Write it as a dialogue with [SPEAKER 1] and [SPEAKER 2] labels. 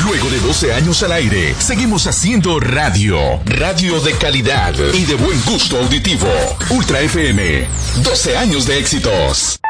[SPEAKER 1] Luego de 12 años al aire, seguimos haciendo radio. Radio de calidad y de buen gusto auditivo. Ultra FM. 12 años de éxitos.